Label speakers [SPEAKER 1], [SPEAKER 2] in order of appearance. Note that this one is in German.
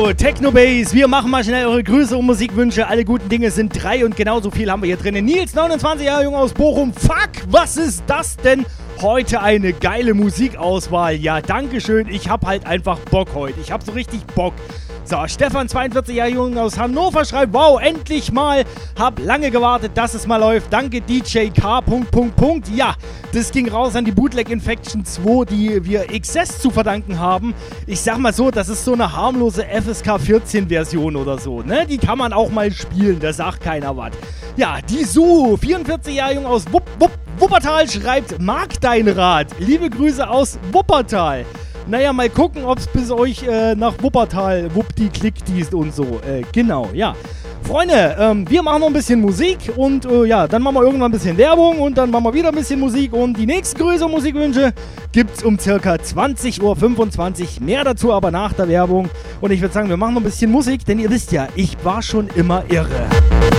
[SPEAKER 1] Technobase, wir machen mal schnell eure Grüße und Musikwünsche. Alle guten Dinge sind 3 und genauso viel haben wir hier drin. Nils, 29 Jahre jung aus Bochum. Fuck, was ist das denn? Heute eine geile Musikauswahl. Ja, dankeschön. Ich hab halt einfach Bock heute. Ich hab so richtig Bock. So, Stefan, 42 Jahre jung aus Hannover, schreibt, wow, endlich mal. Hab lange gewartet, dass es mal läuft. Danke, DJ K. Ja, das ging raus an die Bootleg Infection 2, die wir XS zu verdanken haben. Ich sag mal so, das ist so eine harmlose FSK 14 Version oder so, ne? Die kann man auch mal spielen, da sagt keiner was. Ja, die Su, 44 Jahre jung aus Wuppertal, schreibt, mag dein Rat. Liebe Grüße aus Wuppertal. Naja, mal gucken, ob es bis euch nach Wuppertal wuppdi-klickt und so. Genau, ja. Freunde, wir machen noch ein bisschen Musik und ja, dann machen wir irgendwann ein bisschen Werbung und dann machen wir wieder ein bisschen Musik und die nächsten Grüße und Musikwünsche gibt's um circa 20.25 Uhr. Mehr dazu aber nach der Werbung. Und ich würde sagen, wir machen noch ein bisschen Musik, denn ihr wisst ja, ich war schon immer irre.